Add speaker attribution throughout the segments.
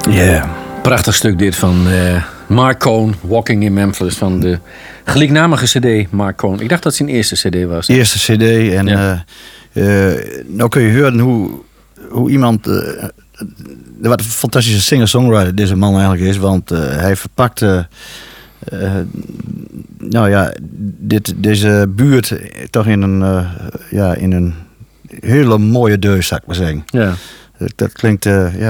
Speaker 1: Ja, prachtig stuk dit van Marc Cohn, Walking in Memphis, van de gelijknamige cd Marc Cohn. Ik dacht dat zijn eerste cd was.
Speaker 2: Eerste cd en nou kun je horen hoe iemand... wat een fantastische singer-songwriter deze man eigenlijk is, want hij verpakt... deze buurt toch in een hele mooie deus, zou ik maar zeggen.
Speaker 1: Ja.
Speaker 2: Dat klinkt,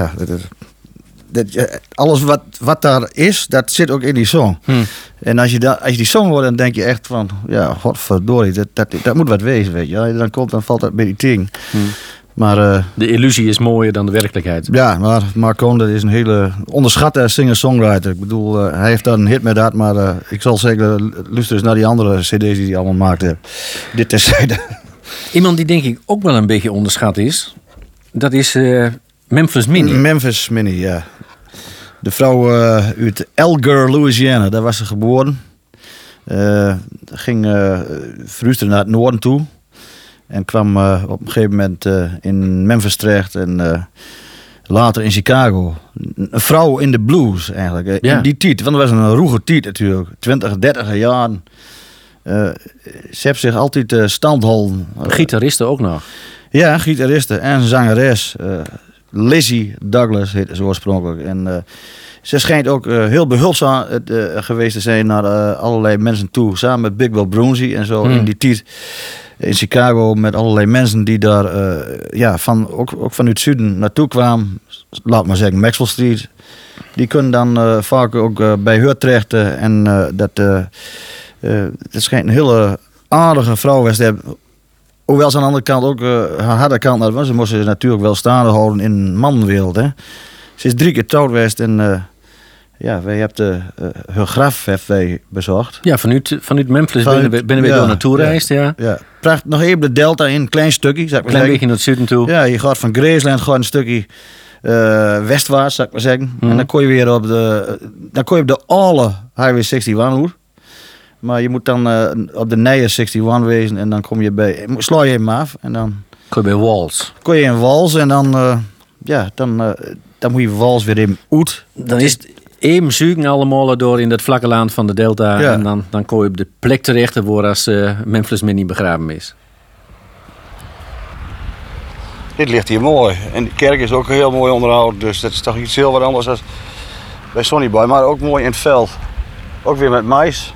Speaker 2: alles wat daar is, dat zit ook in die song. En als je die song hoort, dan denk je echt van, ja, godverdorie, dat moet wat wezen, weet je. Dan valt dat bij die ting. Maar,
Speaker 1: de illusie is mooier dan de werkelijkheid.
Speaker 2: Ja, maar Marc Cohn, dat is een hele onderschatte singer-songwriter. Ik bedoel, hij heeft daar een hit met dat, maar ik zal zeggen, luister eens naar die andere cd's die hij allemaal maakte. Dit terzijde.
Speaker 1: Iemand die denk ik ook wel een beetje onderschat is, dat is Memphis Minnie.
Speaker 2: Memphis Minnie, ja. De vrouw uit Alger, Louisiana, daar was ze geboren. Ging verhuisde naar het noorden toe. En kwam op een gegeven moment in Memphis terecht en later in Chicago. Een vrouw in de blues eigenlijk. In die tijd, want dat was een roege tijd natuurlijk. 20, 30 jaar. Ze heeft zich altijd stand gehouden.
Speaker 1: Gitaristen ook nog.
Speaker 2: Ja, gitariste en zangeres. Lizzie Douglas heette ze oorspronkelijk. En ze schijnt ook heel behulpzaam geweest te zijn naar allerlei mensen toe. Samen met Big Bill Broonzy en zo in die tijd. In Chicago met allerlei mensen die daar ook vanuit het zuiden naartoe kwamen. Laat maar zeggen Maxwell Street. Die kunnen dan vaak ook bij haar terecht. Dat schijnt een hele aardige vrouw was. Hoewel ze aan de andere kant ook haar harde kant had. Want ze moesten ze natuurlijk wel staande houden in een mannenwereld. Hè. Ze is 3 keer trouwd geweest en... wij hebben hun graf bezocht.
Speaker 1: Ja, vanuit Memphis ben we door naartoe reisd. Ja.
Speaker 2: Prachtig, nog even de delta in, een klein stukje. Zou ik maar
Speaker 1: klein beetje naar het zuiden toe.
Speaker 2: Ja, je gaat van Graceland gewoon een stukje westwaarts, zou ik maar zeggen. En dan kon je weer op de oude Highway 61 hoor. Maar je moet dan op de nieuwe 61 wezen en dan kom je bij... Sla je hem af en dan...
Speaker 1: Kon je bij Wals.
Speaker 2: Kon je in Wals en dan... dan moet je Wals weer in uit.
Speaker 1: Dan is het... Even zoeken allemaal door in dat vlakke land van de Delta. Ja. En dan kom je op de plek terecht waar als Memphis Minnie begraven is.
Speaker 2: Dit ligt hier mooi. En de kerk is ook heel mooi onderhouden. Dus dat is toch iets heel wat anders dan bij Sonny Boy. Maar ook mooi in het veld. Ook weer met mais.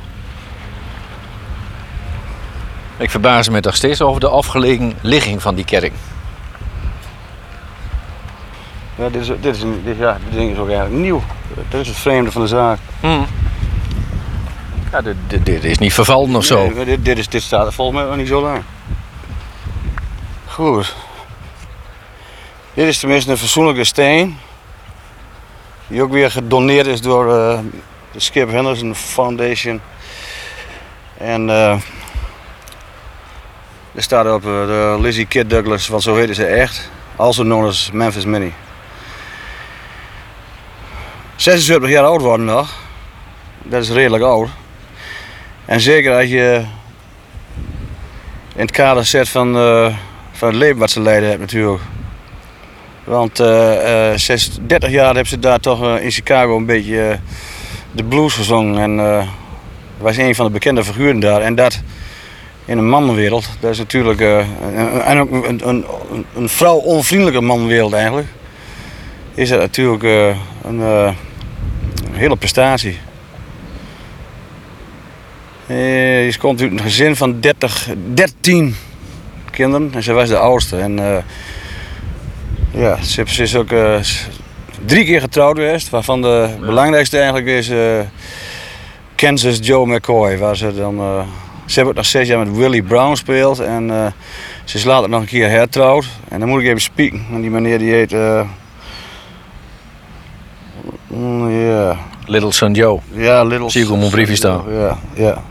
Speaker 3: Ik verbaas me toch steeds over de afgelegen ligging van die kerk.
Speaker 2: Ja, dit ding is ook eigenlijk nieuw. Dat is het vreemde van de zaak.
Speaker 3: Ja, dit is niet vervallen of zo.
Speaker 2: Nee, dit staat er volgens mij nog niet zo lang. Goed. Dit is tenminste een fatsoenlijke steen. Die ook weer gedoneerd is door de Skip Henderson Foundation. En er staat op de Lizzie Kid Douglas, want zo heette ze echt. Also known as Memphis Minnie. 76 jaar oud worden nog. Dat is redelijk oud. En zeker als je in het kader zet van het leven wat ze leiden hebt natuurlijk. Want 30 jaar hebben ze daar toch in Chicago een beetje de blues gezongen. En was een van de bekende figuren daar. En dat in een mannenwereld. Dat is natuurlijk een vrouw-onvriendelijke mannenwereld eigenlijk. Is dat natuurlijk een hele prestatie. Je komt uit een gezin van 13 kinderen en ze was de oudste. En ze is ook 3 keer getrouwd geweest, waarvan de belangrijkste eigenlijk is Kansas Joe McCoy. Waar ze hebben ook nog 6 jaar met Willie Brown gespeeld en ze is later nog een keer hertrouwd. En dan moet ik even spieken, want die meneer die heet...
Speaker 3: Little Son Joe.
Speaker 2: Ja, Little.
Speaker 3: Zie ik op mijn briefje staan.
Speaker 2: Ja.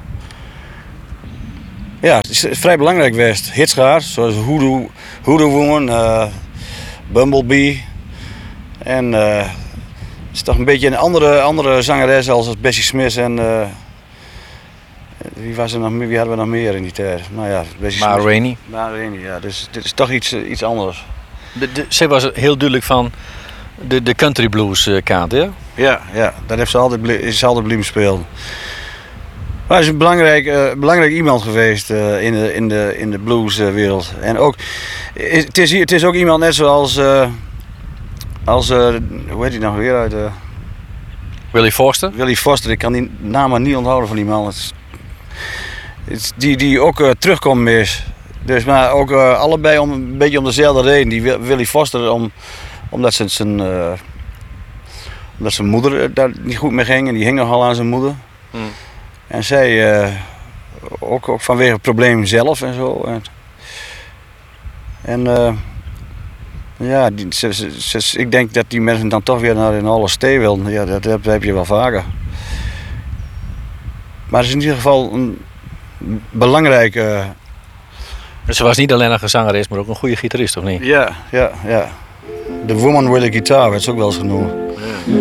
Speaker 2: Ja, het is vrij belangrijk geweest. Hits gehad, zoals Hoodoo Woman, Bumblebee. En het is toch een beetje een andere zangeres als Bessie Smith en... wie hadden we nog meer in die tijd? Nou ja,
Speaker 3: Ma Rainey.
Speaker 2: Ma Rainey, ja. Dus dit is toch iets anders.
Speaker 3: Ze was heel duidelijk van... De country blues kant, hè?
Speaker 2: Ja, dat heeft ze altijd blijven spelen. Maar hij is een belangrijk iemand geweest in de blueswereld. En ook, het is ook iemand net zoals, hoe heet hij nou weer uit...
Speaker 3: Willie Foster?
Speaker 2: Willie Foster, ik kan die naam maar niet onthouden van die man. Die ook terugkomt mis. Dus, maar ook allebei een beetje om dezelfde reden. Die Willie Foster omdat zijn moeder daar niet goed mee ging. En die hing nogal aan zijn moeder. En zij ook vanwege het probleem zelf en zo. Ja, ik denk dat die mensen dan toch weer naar een Hall of Stay willen. Ja, dat heb je wel vaker. Maar het is in ieder geval een belangrijk...
Speaker 3: Ze was niet alleen een zangeres, maar ook een goede gitarist, of niet?
Speaker 2: Ja. The woman with a guitar werd ze ook wel eens genoemd.